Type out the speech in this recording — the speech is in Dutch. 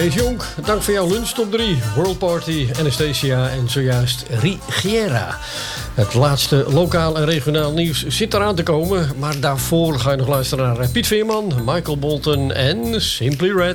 Kees Jonk, dank voor jouw lunch top 3. World Party, Anastasia en zojuist Rigiera. Het laatste lokaal en regionaal nieuws zit eraan te komen. Maar daarvoor ga je nog luisteren naar Piet Veerman, Michael Bolton en Simply Red.